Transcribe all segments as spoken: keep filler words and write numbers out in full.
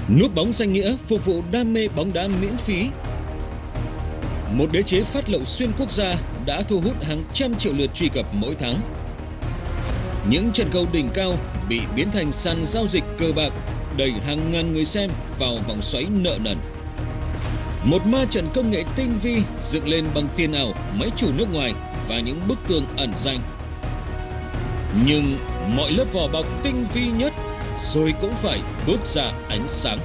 Núp bóng danh nghĩa phục vụ đam mê bóng đá miễn phí. Một đế chế phát lậu xuyên quốc gia đã thu hút hàng trăm triệu lượt truy cập mỗi tháng. Những trận cầu đỉnh cao bị biến thành sàn giao dịch cờ bạc, đẩy hàng ngàn người xem vào vòng xoáy nợ nần. Một ma trận công nghệ tinh vi dựng lên bằng tiền ảo, máy chủ nước ngoài và những bức tường ẩn danh. Nhưng mọi lớp vỏ bọc tinh vi nhất rồi cũng phải bước ra ánh sáng.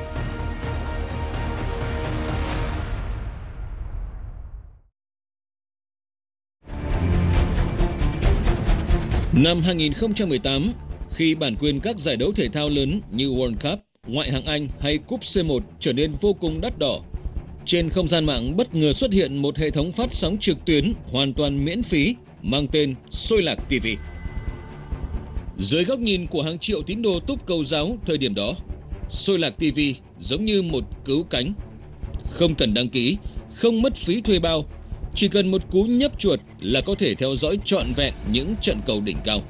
Năm hai nghìn không trăm mười tám, khi bản quyền các giải đấu thể thao lớn như World Cup, Ngoại hạng Anh hay Cúp C một trở nên vô cùng đắt đỏ, trên không gian mạng bất ngờ xuất hiện một hệ thống phát sóng trực tuyến hoàn toàn miễn phí mang tên Xôi Lạc ti vi. Dưới góc nhìn của hàng triệu tín đồ túc Cầu giáo thời điểm đó, Xôi Lạc ti vi giống như một cứu cánh. Không cần đăng ký, không mất phí thuê bao, chỉ cần một cú nhấp chuột là có thể theo dõi trọn vẹn những trận cầu đỉnh cao.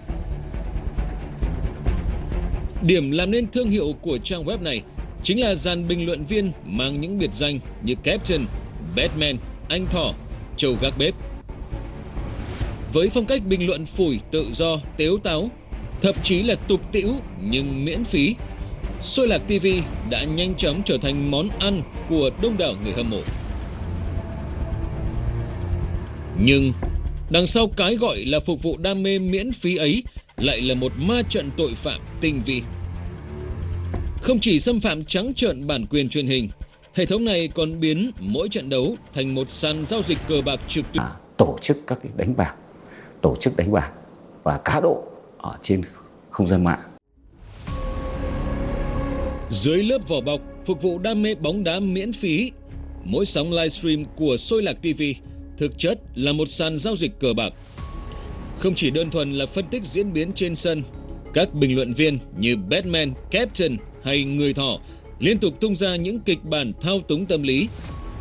Điểm làm nên thương hiệu của trang web này chính là dàn bình luận viên mang những biệt danh như Captain, Batman, Anh Thỏ, Châu Gác Bếp. Với phong cách bình luận phủi, tự do, tếu táo, thậm chí là tục tĩu nhưng miễn phí, Xôi Lạc ti vi đã nhanh chóng trở thành món ăn của đông đảo người hâm mộ. Nhưng đằng sau cái gọi là phục vụ đam mê miễn phí ấy lại là một ma trận tội phạm tinh vi. Không chỉ xâm phạm trắng trợn bản quyền truyền hình, hệ thống này còn biến mỗi trận đấu thành một sàn giao dịch cờ bạc trực tuyến. À, tổ chức các cái đánh bạc, tổ chức đánh bạc và cá độ ở trên không gian mạng. Dưới lớp vỏ bọc phục vụ đam mê bóng đá miễn phí, mỗi sóng livestream của Xôi Lạc ti vi thực chất là một sàn giao dịch cờ bạc. Không chỉ đơn thuần là phân tích diễn biến trên sân, các bình luận viên như Batman, Captain hay Người Thỏ liên tục tung ra những kịch bản thao túng tâm lý.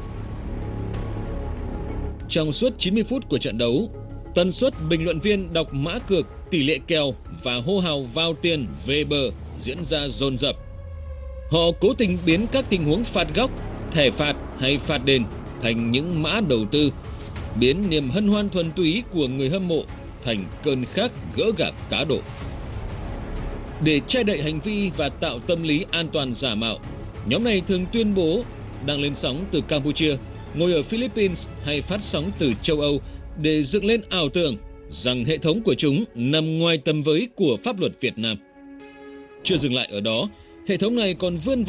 Trong suốt chín mươi phút của trận đấu, tần suất bình luận viên đọc mã cược, tỷ lệ kèo và hô hào vào tiền về bờ diễn ra dồn dập. Họ cố tình biến các tình huống phạt góc, thẻ phạt hay phạt đền thành những mã đầu tư, biến niềm hân hoan thuần túy của người hâm mộ thành cơn khát gỡ gạc cá độ. Để che đậy hành vi và tạo tâm lý an toàn giả mạo, nhóm này thường tuyên bố đang lên sóng từ Campuchia, ngồi ở Philippines hay phát sóng từ châu Âu để dựng lên ảo tưởng rằng hệ thống của chúng nằm ngoài tầm với của pháp luật Việt Nam. Chưa dừng lại ở đó, hệ thống này còn vươn